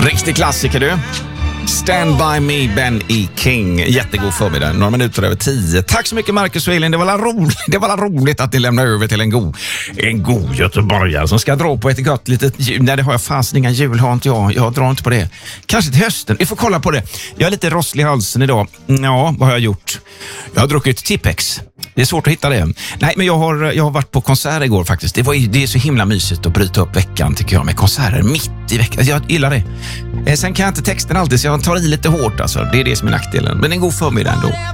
Riktig klassiker du. Stand by me, Ben E. King. Jättegod förmiddag, några minuter över 10. Tack så mycket Marcus och Elin, det var roligt att ni lämnar över till en god göteborgare som ska dra på ett gott litet jul. Nej, det har jag fast inga jul, har inte jag drar inte på det. Kanske till hösten, vi får kolla på det. Jag är lite rosslig i halsen idag. Ja, vad har jag gjort? Jag har druckit Tipex. Det är svårt att hitta det. Nej, men jag har varit på konsert igår faktiskt. Det är så himla mysigt att bryta upp veckan tycker jag med konserter mitt i veckan. Jag gillar det. Sen kan jag inte texten alltid så jag tar i lite hårt alltså. Det är det som är nackdelen. Men en god förmiddag ändå.